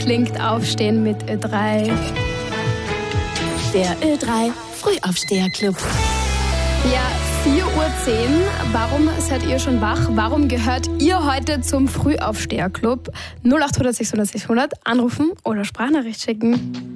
klingt Aufstehen mit Ö3. Der Ö3 Frühaufsteherclub. Ja, 4:10 Uhr. Warum seid ihr schon wach? Warum gehört ihr heute zum Frühaufsteherclub? 0800 600 600 anrufen oder Sprachnachricht schicken.